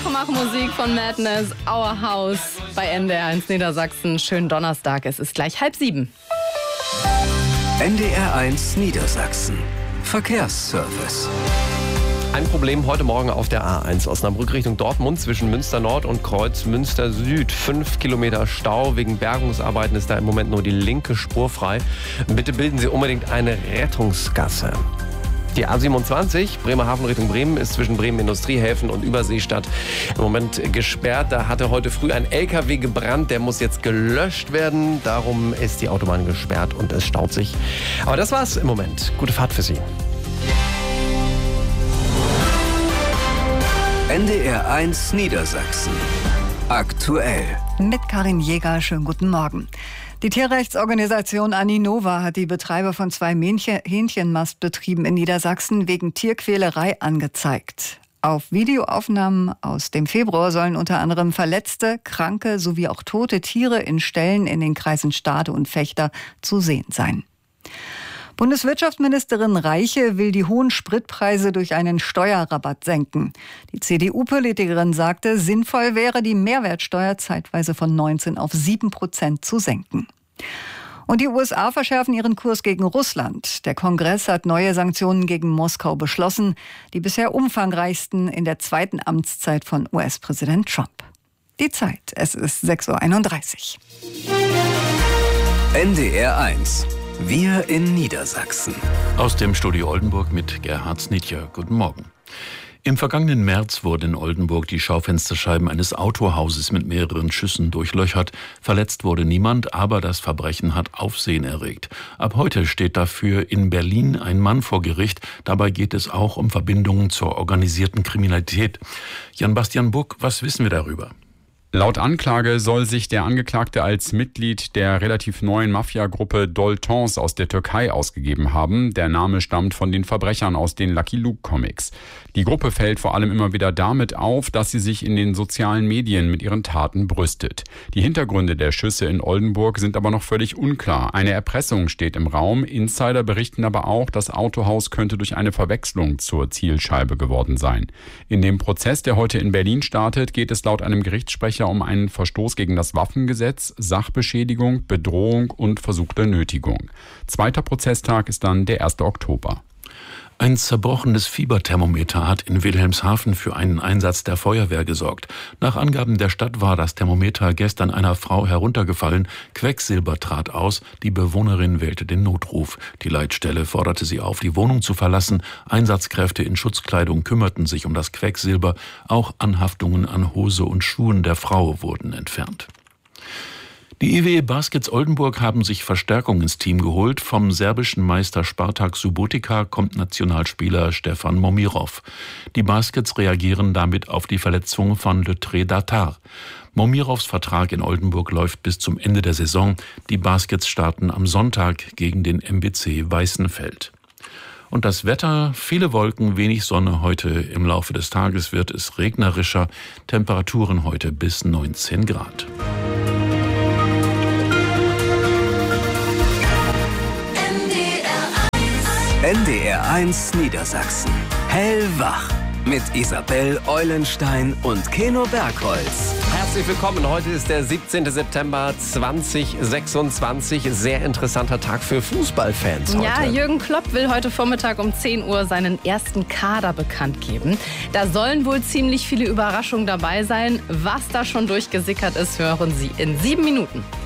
Wachmachmusik von Madness, Our House bei NDR1 Niedersachsen. Schönen Donnerstag, es ist gleich 6:30. NDR1 Niedersachsen. Verkehrsservice. Ein Problem heute Morgen auf der A1 Osnabrück Richtung Dortmund zwischen Münster Nord und Kreuz Münster Süd. 5 Kilometer Stau. Wegen Bergungsarbeiten ist da im Moment nur die linke Spur frei. Bitte bilden Sie unbedingt eine Rettungsgasse. Die A27, Bremerhaven Richtung Bremen, ist zwischen Bremen Industriehäfen und Überseestadt im Moment gesperrt. Da hatte heute früh ein LKW gebrannt, der muss jetzt gelöscht werden. Darum ist die Autobahn gesperrt und es staut sich. Aber das war's im Moment. Gute Fahrt für Sie. NDR1 Niedersachsen. Aktuell. Mit Karin Jäger, schönen guten Morgen. Die Tierrechtsorganisation Aninova hat die Betreiber von 2 Hähnchenmastbetrieben in Niedersachsen wegen Tierquälerei angezeigt. Auf Videoaufnahmen aus dem Februar sollen unter anderem verletzte, kranke sowie auch tote Tiere in Ställen in den Kreisen Stade und Vechta zu sehen sein. Bundeswirtschaftsministerin Reiche will die hohen Spritpreise durch einen Steuerrabatt senken. Die CDU-Politikerin sagte, sinnvoll wäre, die Mehrwertsteuer zeitweise von 19 auf 7% zu senken. Und die USA verschärfen ihren Kurs gegen Russland. Der Kongress hat neue Sanktionen gegen Moskau beschlossen, die bisher umfangreichsten in der zweiten Amtszeit von US-Präsident Trump. Die Zeit, es ist 6:31 Uhr. NDR1. Wir in Niedersachsen. Aus dem Studio Oldenburg mit Gerhard Snitjer. Guten Morgen. Im vergangenen März wurde in Oldenburg die Schaufensterscheiben eines Autohauses mit mehreren Schüssen durchlöchert. Verletzt wurde niemand, aber das Verbrechen hat Aufsehen erregt. Ab heute steht dafür in Berlin ein Mann vor Gericht. Dabei geht es auch um Verbindungen zur organisierten Kriminalität. Jan-Bastian Buck, was wissen wir darüber? Laut Anklage soll sich der Angeklagte als Mitglied der relativ neuen Mafia-Gruppe Doltons aus der Türkei ausgegeben haben. Der Name stammt von den Verbrechern aus den Lucky Luke-Comics. Die Gruppe fällt vor allem immer wieder damit auf, dass sie sich in den sozialen Medien mit ihren Taten brüstet. Die Hintergründe der Schüsse in Oldenburg sind aber noch völlig unklar. Eine Erpressung steht im Raum. Insider berichten aber auch, das Autohaus könnte durch eine Verwechslung zur Zielscheibe geworden sein. In dem Prozess, der heute in Berlin startet, geht es laut einem Gerichtssprecher um einen Verstoß gegen das Waffengesetz, Sachbeschädigung, Bedrohung und versuchte Nötigung. Zweiter Prozesstag ist dann der 1. Oktober. Ein zerbrochenes Fieberthermometer hat in Wilhelmshaven für einen Einsatz der Feuerwehr gesorgt. Nach Angaben der Stadt war das Thermometer gestern einer Frau heruntergefallen. Quecksilber trat aus. Die Bewohnerin wählte den Notruf. Die Leitstelle forderte sie auf, die Wohnung zu verlassen. Einsatzkräfte in Schutzkleidung kümmerten sich um das Quecksilber. Auch Anhaftungen an Hose und Schuhen der Frau wurden entfernt. Die EWE Baskets Oldenburg haben sich Verstärkung ins Team geholt. Vom serbischen Meister Spartak Subotica kommt Nationalspieler Stefan Momirov. Die Baskets reagieren damit auf die Verletzung von Le Tre Datar. Momirovs Vertrag in Oldenburg läuft bis zum Ende der Saison. Die Baskets starten am Sonntag gegen den MBC Weißenfeld. Und das Wetter, viele Wolken, wenig Sonne. Heute im Laufe des Tages wird es regnerischer. Temperaturen heute bis 19 Grad. NDR1 Niedersachsen. Hellwach. Mit Isabel Eulenstein und Keno Bergholz. Herzlich willkommen. Heute ist der 17. September 2026. Sehr interessanter Tag für Fußballfans heute. Ja, Jürgen Klopp will heute Vormittag um 10 Uhr seinen ersten Kader bekannt geben. Da sollen wohl ziemlich viele Überraschungen dabei sein. Was da schon durchgesickert ist, hören Sie in 7 Minuten.